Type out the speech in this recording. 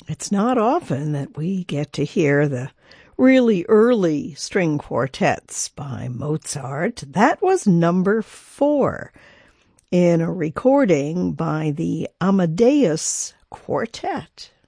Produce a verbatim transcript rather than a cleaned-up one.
It's not often that we get to hear the really early string quartets by Mozart. That was number four in a recording by the Amadeus Quartet.